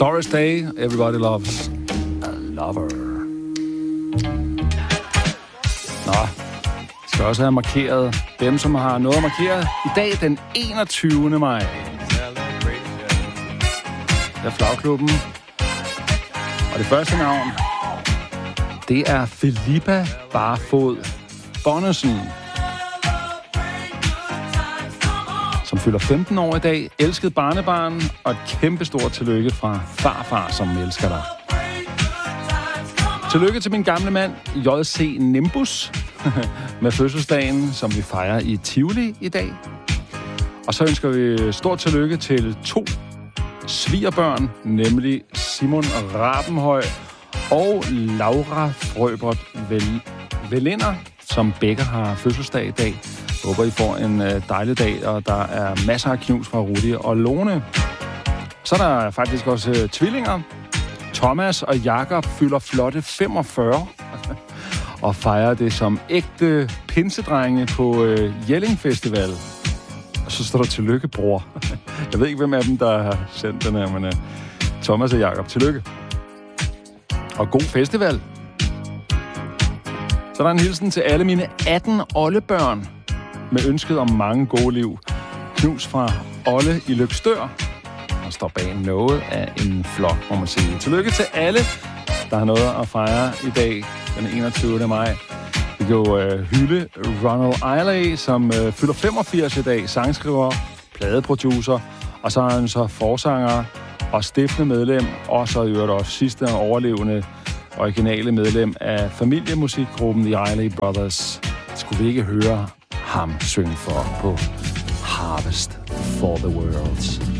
Doris Day, Everybody Loves a Lover. Nå, jeg skal også have markeret dem, som har noget at markere. I dag den 21. maj. Det er Flagklubben. Og det første navn, det er Filippa Barfod Bonnesen, som fylder 15 år i dag, elsket barnebarn, og et kæmpestort tillykke fra farfar, som elsker dig. Tillykke til min gamle mand, J.C. Nimbus, med fødselsdagen, som vi fejrer i Tivoli i dag. Og så ønsker vi stort tillykke til 2 svigerbørn, nemlig Simon Rabenhøj og Laura Frøbert Velinder, som begge har fødselsdag i dag. Jeg håber, I får en dejlig dag, og der er masser af knus fra Rudi og Lone. Så er der faktisk også tvillinger. Thomas og Jakob fylder flotte 45 og fejrer det som ægte pinsedrenge på Jelling Festival. Og så står der tillykke, bror. Jeg ved ikke, hvem af dem, der har sendt den her, men Thomas og Jakob, tillykke. Og god festival. Så der er en hilsen til alle mine 18 oldebørn med ønsket om mange gode liv. Knus fra Olle i Løgstør. Og står bag noget af en flok, må man sige. Tillykke til alle, der har noget at fejre i dag, den 21. maj. Vi kan jo hylde Ronald Isley, som fylder 85 i dag. Sangskriver, pladeproducer, og så er han så forsanger og stiftende medlem, og så i øvrigt også sidste overlevende originale medlem af familiemusikgruppen The Isley Brothers. Skulle vi ikke høre ham synge for på Harvest for the World?